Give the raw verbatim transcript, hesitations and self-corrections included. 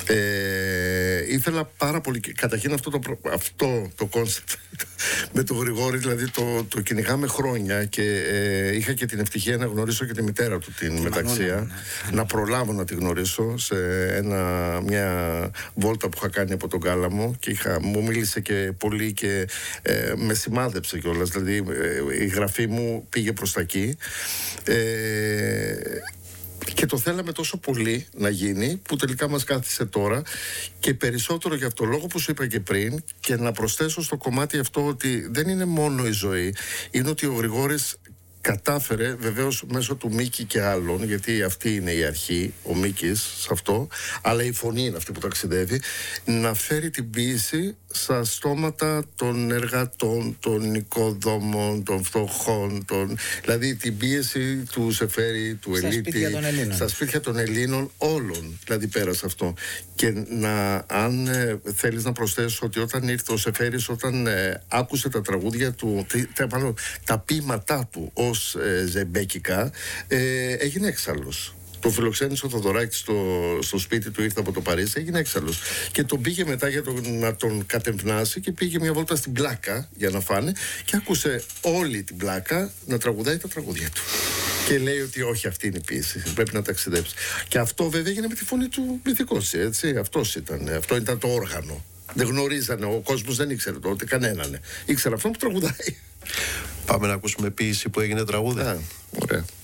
Ε, ήθελα πάρα πολύ. Καταρχήν αυτό το, αυτό το κόνσεπτ με τον Γρηγόρη, δηλαδή το, το κυνηγάμε χρόνια και ε, είχα και την ευτυχία να γνωρίσω και τη μητέρα του την μεταξία. Ναι, ναι. Να προλάβω να τη γνωρίσω σε ένα, μια βόλτα που είχα κάνει από τον Κάλαμο και είχα, μου μίλησε και πολύ και ε, με σημάδεψε κιόλας. Δηλαδή ε, η γραφή μου πήγε προς τα εκεί. Ε, Και το θέλαμε τόσο πολύ να γίνει που τελικά μας κάθισε τώρα, και περισσότερο για αυτό το λόγο που σου είπα και πριν, και να προσθέσω στο κομμάτι αυτό ότι δεν είναι μόνο η ζωή, είναι ότι ο Γρηγόρης κατάφερε, βεβαίως μέσω του Μίκη και άλλων, γιατί αυτή είναι η αρχή, ο Μίκης σε αυτό, αλλά η φωνή είναι αυτή που ταξιδεύει, να φέρει την ποίηση στα στόματα των εργατών, των οικοδόμων, των φτωχών, των... δηλαδή την πίεση του Σεφέρη, του στα Ελίτη, σπίτια των Ελλήνων. στα σπίτια των Ελλήνων όλων, δηλαδή πέρασε αυτό. Και να, αν ε, θέλεις να προσθέσω ότι όταν ήρθε ο Σεφέρης, όταν ε, άκουσε τα τραγούδια του, τα, τα, τα ποίηματά του ως ε, ζεμπέκικα, ε, έγινε έξαλλος. Το φιλοξένησε ο Θοδωράκης στο, στο σπίτι του, ήρθε από το Παρίσι, έγινε έξαλλος. Και τον πήγε μετά για το, να τον κατευνάσει και πήγε μια βόλτα στην Πλάκα για να φάνε και άκουσε όλη την Πλάκα να τραγουδάει τα τραγούδια του. Και λέει ότι όχι, αυτή είναι η ποίηση, πρέπει να ταξιδέψει. Και αυτό βέβαια έγινε με τη φωνή του Μυθικός, έτσι. Αυτός ήταν, αυτό ήταν το όργανο. Δεν γνωρίζανε, ο κόσμος δεν ήξερε τότε κανέναν. Ήξερε αυτό που τραγουδάει. Πάμε να ακούσουμε ποίηση που έγινε τραγούδι. Α, ωραία.